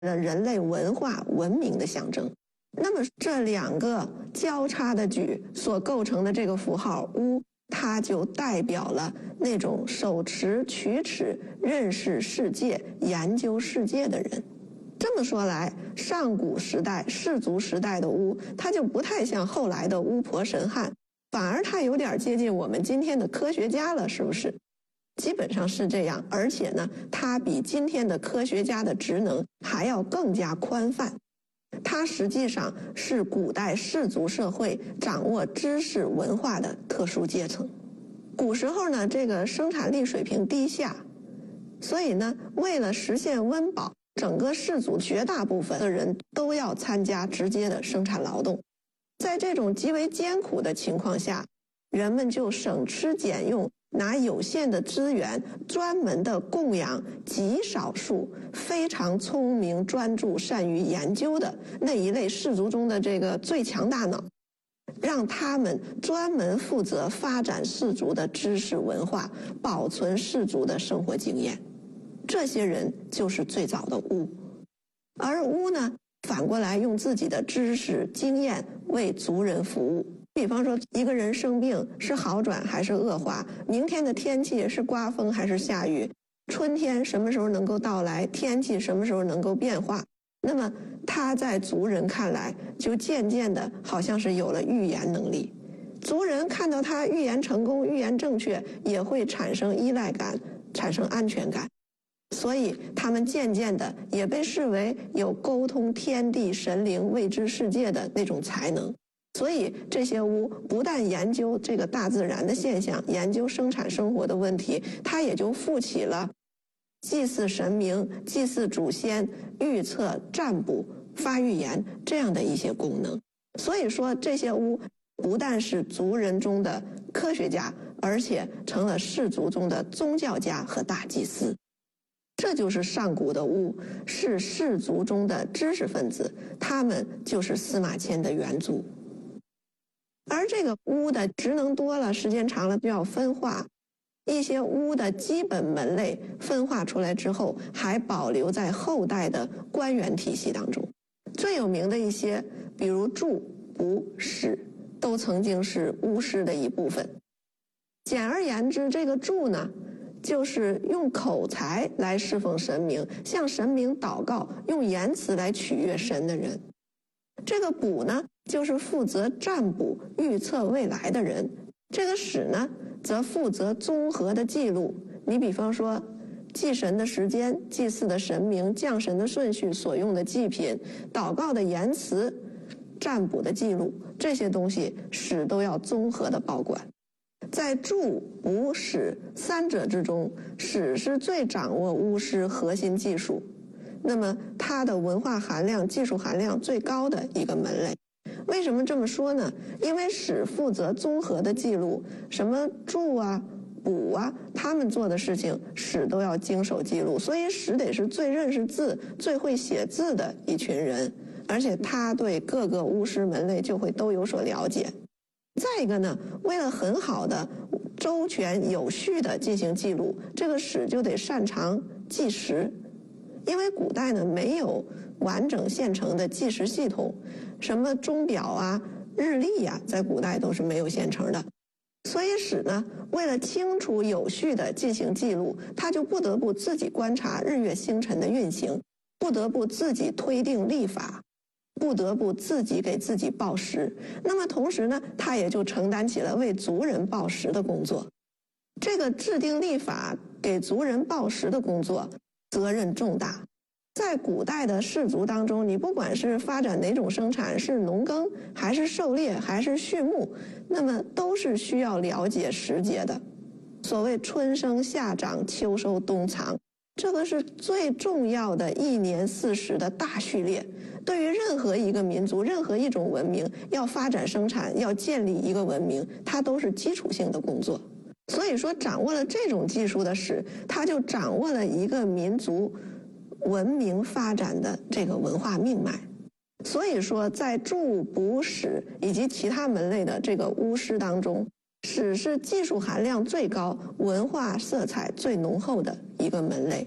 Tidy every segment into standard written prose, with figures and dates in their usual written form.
了人类文化文明的象征。那么这两个交叉的矩所构成的这个符号巫，它就代表了那种手持曲尺认识世界研究世界的人。这么说来，上古时代氏族时代的巫，它就不太像后来的巫婆神汉，反而它有点接近我们今天的科学家了，是不是？基本上是这样，而且呢，它比今天的科学家的职能还要更加宽泛。它实际上是古代氏族社会掌握知识文化的特殊阶层。古时候呢，这个生产力水平低下，所以呢，为了实现温饱，整个氏族绝大部分的人都要参加直接的生产劳动。在这种极为艰苦的情况下，人们就省吃俭用，拿有限的资源专门的供养极少数非常聪明专注善于研究的那一类氏族中的这个最强大脑，让他们专门负责发展氏族的知识文化，保存氏族的生活经验。这些人就是最早的巫。而巫呢，反过来用自己的知识经验为族人服务。比方说，一个人生病是好转还是恶化，明天的天气是刮风还是下雨，春天什么时候能够到来，天气什么时候能够变化，那么他在族人看来就渐渐的好像是有了预言能力。族人看到他预言成功，预言正确，也会产生依赖感，产生安全感。所以他们渐渐的也被视为有沟通天地神灵未知世界的那种才能。所以这些巫不但研究这个大自然的现象，研究生产生活的问题，他也就负起了祭祀神明、祭祀祖先、预测占卜、发预言这样的一些功能。所以说这些巫不但是族人中的科学家，而且成了氏族中的宗教家和大祭司。这就是上古的巫，是氏族中的知识分子，他们就是司马迁的元祖。而这个巫的职能多了，时间长了就要分化。一些巫的基本门类分化出来之后，还保留在后代的官员体系当中。最有名的一些，比如祝、卜、史，都曾经是巫师的一部分。简而言之，这个祝呢，就是用口才来侍奉神明，向神明祷告，用言辞来取悦神的人。这个卜呢，就是负责占卜预测未来的人。这个史呢，则负责综合的记录。你比方说祭神的时间、祭祀的神明、降神的顺序、所用的祭品、祷告的言辞、占卜的记录，这些东西史都要综合的保管。在祝、卜、史三者之中，史是最掌握巫师核心技术，那么它的文化含量、技术含量最高的一个门类。为什么这么说呢？因为史负责综合的记录，什么祝啊、卜啊，他们做的事情史都要经手记录，所以史得是最认识字、最会写字的一群人，而且他对各个巫师门类就会都有所了解。再一个呢，为了很好的周全有序的进行记录，这个史就得擅长计时。因为古代呢，没有完整现成的计时系统，什么钟表啊、日历啊，在古代都是没有现成的。所以史呢，为了清楚有序的进行记录，他就不得不自己观察日月星辰的运行，不得不自己推定历法，不得不自己给自己报时。那么同时呢，他也就承担起了为族人报时的工作。这个制定历法、给族人报时的工作责任重大。在古代的氏族当中，你不管是发展哪种生产，是农耕还是狩猎还是畜牧，那么都是需要了解时节的。所谓春生夏长秋收冬藏，这个是最重要的一年40的大序列。对于任何一个民族、任何一种文明，要发展生产、要建立一个文明，它都是基础性的工作。所以说，掌握了这种技术的史，它就掌握了一个民族文明发展的这个文化命脉。所以说，在祝、卜、史以及其他门类的这个巫师当中，史是技术含量最高、文化色彩最浓厚的一个门类。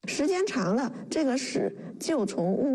时间长了，这个屎就从屋